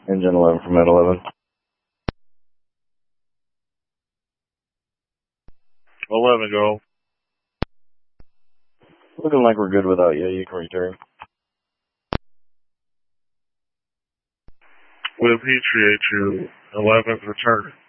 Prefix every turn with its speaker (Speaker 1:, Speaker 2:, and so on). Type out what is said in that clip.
Speaker 1: Engine 11 from Med 11.
Speaker 2: 11, go.
Speaker 1: Looking like we're good without you. You can return.
Speaker 2: We appreciate you. 11th, return.